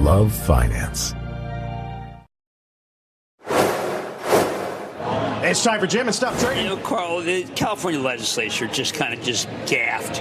love finance. It's time for Jim and Stuff Trading. You know, Carl, the California legislature just gaffed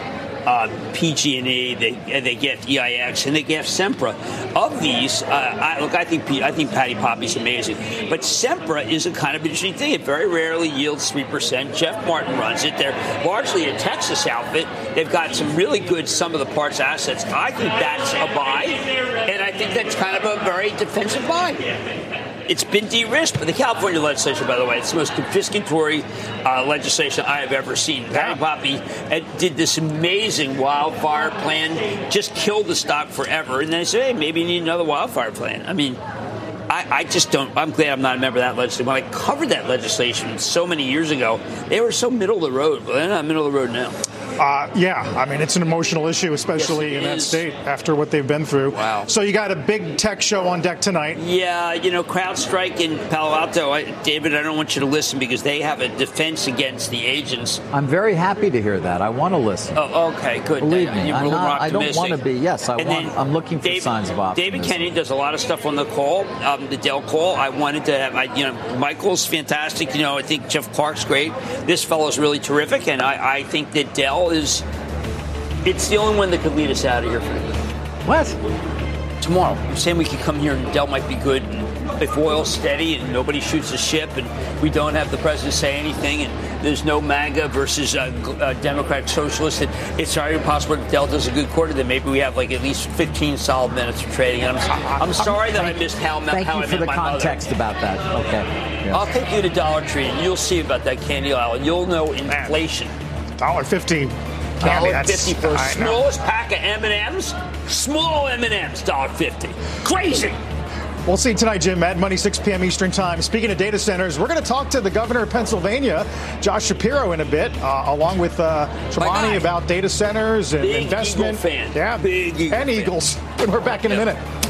PG&E. They gaffed EIX, and they gaffed Sempra. Of these, I think Patty Poppy's amazing, but Sempra is a kind of interesting thing. It very rarely yields 3%. Jeff Martin runs it. They're largely a Texas outfit. They've got some really good sum of the parts assets. I think that's a buy, and I think that's kind of a very defensive buy. It's been de-risked, but the California legislature, by the way, it's the most confiscatory legislation I have ever seen. Patty Poppy did this amazing wildfire plan, just killed the stock forever, and then they said, hey, maybe you need another wildfire plan. I mean, I just don't. I'm glad I'm not a member of that legislation. When I covered that legislation so many years ago, they were so middle of the road. But they're not middle of the road now. Yeah, I mean, it's an emotional issue, especially in that state after what they've been through. Wow. So you got a big tech show on deck tonight. Yeah, you know, CrowdStrike in Palo Alto. David, I don't want you to listen because they have a defense against the agents. I'm very happy to hear that. I want to listen. Oh, okay, good. Believe me, I don't want to be. Yes, I'm looking for signs of optimism. David Kennedy does a lot of stuff on the call, the Dell call. I wanted to have, Michael's fantastic. I think Jeff Clark's great. This fellow's really terrific, and I think that Dell is. It's the only one that could lead us out of here. What? Tomorrow. I'm saying we could come here and Dell might be good. And if oil's steady and nobody shoots the ship and we don't have the president say anything and there's no MAGA versus Democratic Socialist, it's already possible that Dell does a good quarter, then maybe we have at least 15 solid minutes of trading. And I'm sorry that I missed how I met my mother. Thank you for the context about that. Okay. Yes. I'll take you to Dollar Tree and you'll see about that candy aisle and you'll know inflation. $1.50. $1.50 for the smallest pack of M&Ms. Small M&Ms, $1.50. Crazy. We'll see tonight, Jim, Mad Money, 6 p.m. Eastern Time. Speaking of data centers, we're going to talk to the governor of Pennsylvania, Josh Shapiro, in a bit, along with Tremonti about data centers and Big investment. Eagle fan. Yeah, Big Eagle and fan. Eagles. And we're back in a minute.